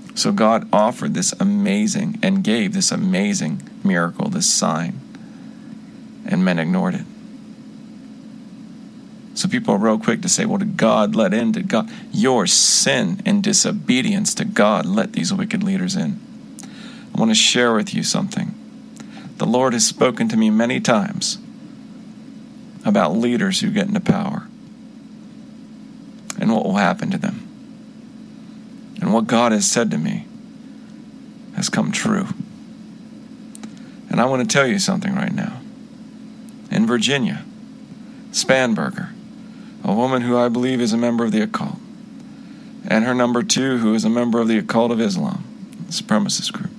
So God offered this amazing and gave this amazing miracle, this sign, and men ignored it. So people are real quick to say, well, did God let in? Did God? Your sin and disobedience to God let these wicked leaders in. I want to share with you something. The Lord has spoken to me many times about leaders who get into power and what will happen to them. And what God has said to me has come true. And I want to tell you something right now. In Virginia, Spanberger, a woman who I believe is a member of the occult, and her number two, who is a member of the occult of Islam, the supremacist group.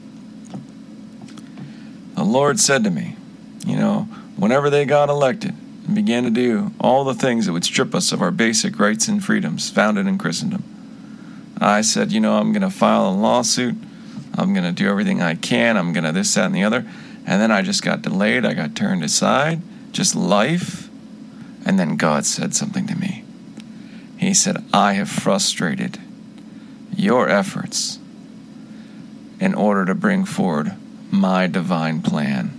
The Lord said to me, whenever they got elected and began to do all the things that would strip us of our basic rights and freedoms founded in Christendom, I said, I'm going to file a lawsuit. I'm going to do everything I can. I'm going to this, that, and the other. And then I just got delayed. I got turned aside. Just life. And then God said something to me. He said, I have frustrated your efforts in order to bring forward my divine plan.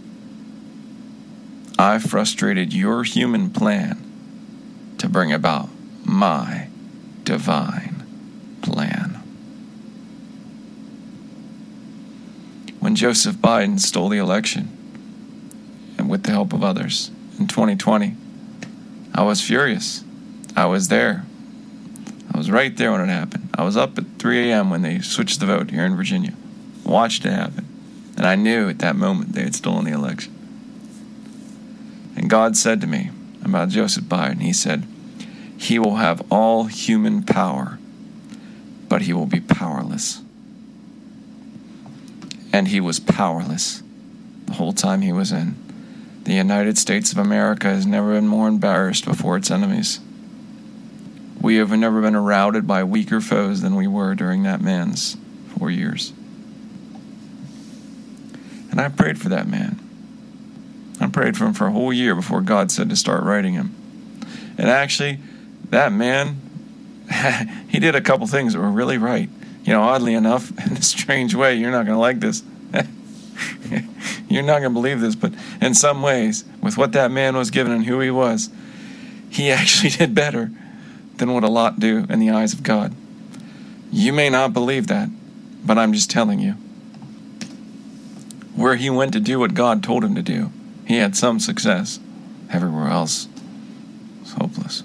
I frustrated your human plan to bring about my divine plan. When Joseph Biden stole the election, and with the help of others, in 2020, I was furious. I was there. I was right there when it happened. I was up at 3 a.m. when they switched the vote here in Virginia. Watched it happen. And I knew at that moment they had stolen the election. And God said to me about Joseph Biden, he said, he will have all human power, but he will be powerless. And he was powerless the whole time he was in. The United States of America has never been more embarrassed before its enemies. We have never been routed by weaker foes than we were during that man's 4 years. And I prayed for that man. I prayed for him for a whole year before God said to start writing him. And actually, that man, he did a couple things that were really right. Oddly enough, in a strange way, you're not going to like this. You're not going to believe this, but in some ways, with what that man was given and who he was, he actually did better than what a lot do in the eyes of God. You may not believe that, but I'm just telling you. Where he went to do what God told him to do, he had some success. Everywhere else was hopeless.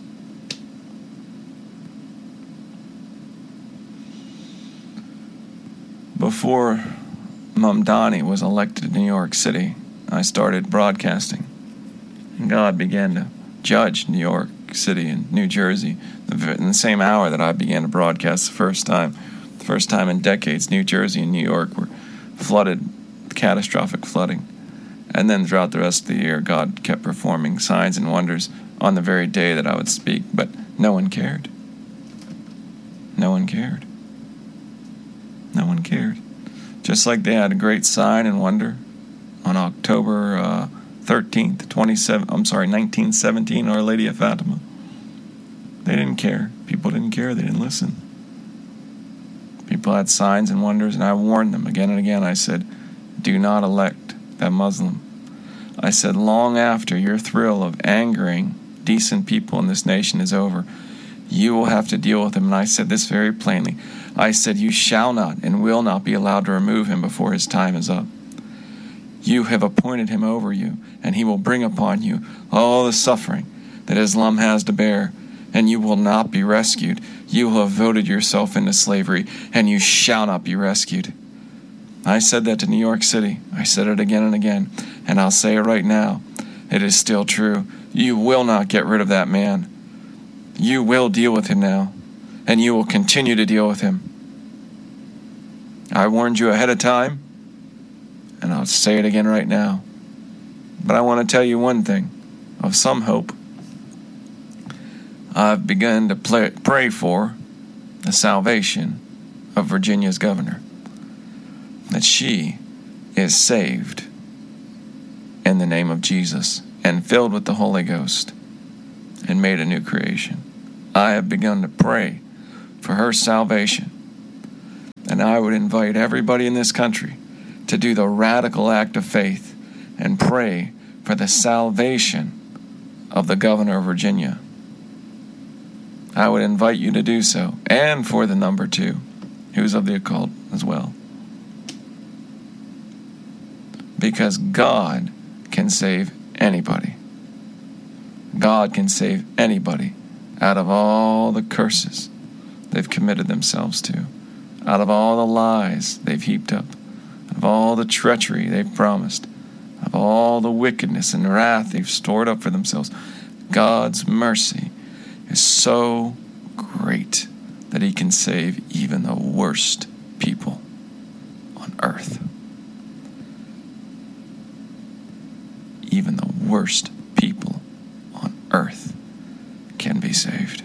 Before Mamdani was elected to New York City, I started broadcasting. And God began to judge New York City and New Jersey in the same hour that I began to broadcast the first time. The first time in decades, New Jersey and New York were flooded, catastrophic flooding. And then throughout the rest of the year, God kept performing signs and wonders on the very day that I would speak, but no one cared. No one cared. No one cared. Just like they had a great sign and wonder on October 13th, 1917, Our Lady of Fatima. They didn't care. People didn't care. They didn't listen. People had signs and wonders, and I warned them again and again. I said, do not elect that Muslim. I said, long after your thrill of angering decent people in this nation is over, you will have to deal with him. And I said this very plainly. I said, you shall not and will not be allowed to remove him before his time is up. You have appointed him over you, and he will bring upon you all the suffering that Islam has to bear, and you will not be rescued. You will have voted yourself into slavery, and you shall not be rescued. I said that to New York City. I said it again and again, and I'll say it right now. It is still true. You will not get rid of that man. You will deal with him now, and you will continue to deal with him. I warned you ahead of time, and I'll say it again right now. But I want to tell you one thing, of some hope. I've begun to pray for the salvation of Virginia's governor, that she is saved in the name of Jesus and filled with the Holy Ghost and made a new creation. I have begun to pray for her salvation, and And I would invite everybody in this country to do the radical act of faith and pray for the salvation of the governor of Virginia. I would invite you to do so, and for the number 2, who's of the occult as well. Because God can save anybody. God can save anybody out of all the curses they've committed themselves to, out of all the lies they've heaped up, out of all the treachery they've promised, of all the wickedness and wrath they've stored up for themselves. God's mercy is so great that he can save even the worst people on earth. Even the worst people on earth can be saved.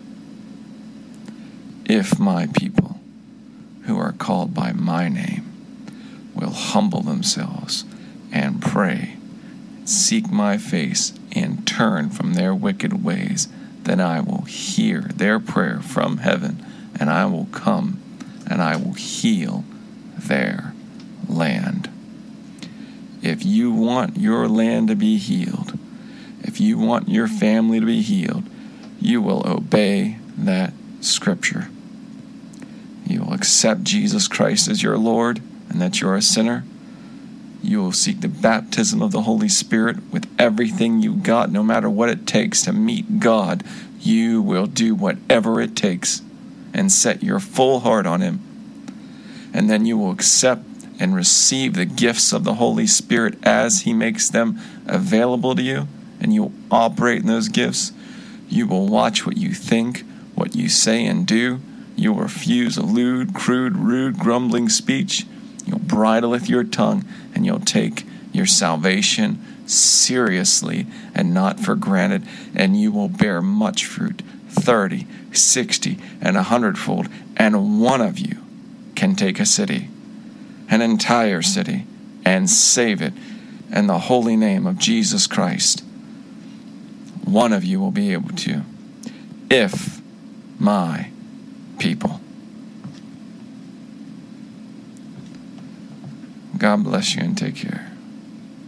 If my people, who are called by my name, will humble themselves and pray, seek my face, and turn from their wicked ways, then I will hear their prayer from heaven, and I will come and I will heal their land. If you want your land to be healed, if you want your family to be healed, you will obey that scripture. You will accept Jesus Christ as your Lord and that you're a sinner. You will seek the baptism of the Holy Spirit with everything you got, no matter what it takes to meet God. You will do whatever it takes and set your full heart on him. And then you will accept and receive the gifts of the Holy Spirit as he makes them available to you, and you will operate in those gifts. You will watch what you think, what you say and do. You will refuse a lewd, crude, rude, grumbling speech. You'll bridleth your tongue, and you'll take your salvation seriously and not for granted, and you will bear much fruit, 30, 60, and 100-fold, and one of you can take a city, an entire city, and save it in the holy name of Jesus Christ. One of you will be able to, if my people. God bless you and take care.